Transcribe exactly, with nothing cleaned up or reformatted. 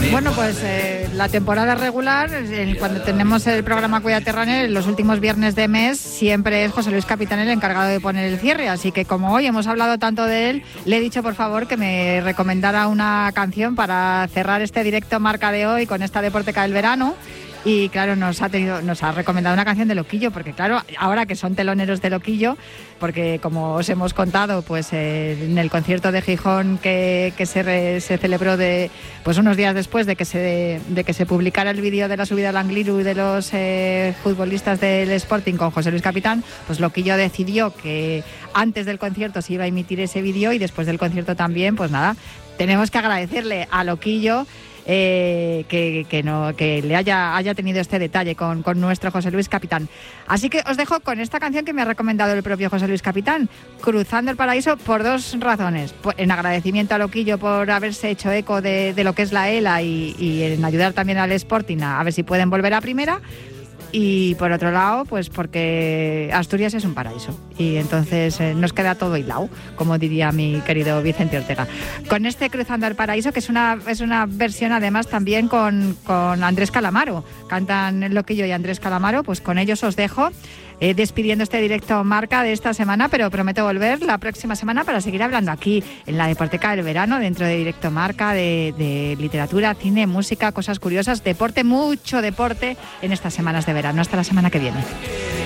Bueno, pues eh, la temporada regular, eh, cuando tenemos el programa Cuídate Runner, los últimos viernes de mes, siempre es José Luis Capitán el encargado de poner el cierre. Así que como hoy hemos hablado tanto de él, le he dicho por favor que me recomendara una canción para cerrar este directo Marca de hoy con esta Deporteca del verano. Y claro, nos ha tenido, nos ha recomendado una canción de Loquillo, porque claro, ahora que son teloneros de Loquillo, porque como os hemos contado, pues eh, en el concierto de Gijón que, que se, re, se celebró de, pues unos días después de que se de que se publicara el vídeo de la subida al Angliru de los eh, futbolistas del Sporting con José Luis Capitán, pues Loquillo decidió que antes del concierto se iba a emitir ese vídeo y después del concierto también, pues nada, tenemos que agradecerle a Loquillo Eh, que, que, no, que le haya, haya tenido este detalle con, con nuestro José Luis Capitán. Así que os dejo con esta canción que me ha recomendado el propio José Luis Capitán, Cruzando el Paraíso, por dos razones. En agradecimiento a Loquillo por haberse hecho eco de, de lo que es la E L A y, y en ayudar también al Sporting a, a ver si pueden volver a primera. Y por otro lado, pues porque Asturias es un paraíso y entonces eh, nos queda todo hilado, como diría mi querido Vicente Ortega. Con este Cruzando el Paraíso, que es una es una versión además también con, con Andrés Calamaro, cantan Loquillo y Andrés Calamaro, pues con ellos os dejo. Eh, despidiendo este directo Marca de esta semana, pero prometo volver la próxima semana para seguir hablando aquí en la Deporteca del verano, dentro de Directo Marca, de, de literatura, cine, música, cosas curiosas, deporte, mucho deporte en estas semanas de verano. Hasta la semana que viene.